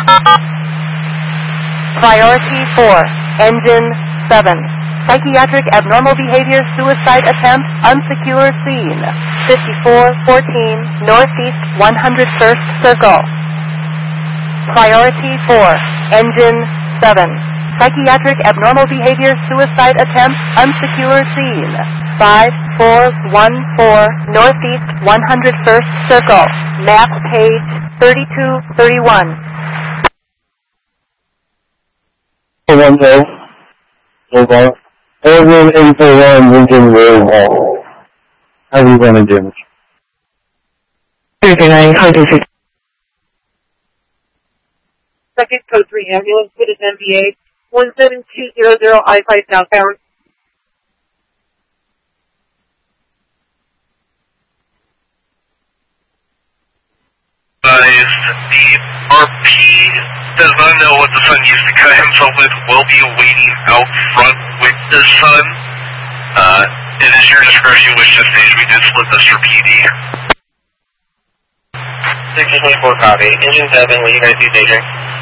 Priority 4, Engine 7. Psychiatric abnormal behavior, suicide attempt, unsecure scene. 5414 Northeast 101st Circle. Priority 4, Engine 7. Psychiatric abnormal behavior, suicide attempt, unsecure scene. 5414 Northeast 101st Circle. Map page 3231. 410. So far. Airwind 841, Lincoln Road Hall. Heavy running damage. 39, contact. Second code 3 ambulance, it is MVA 17200 I-5 southbound. The RP does not know what the son used to cut himself with, will be waiting out front with the son. It is your discretion which to stage. We did split Mr. PD. 624 copy. Engine 7, will you guys be staging?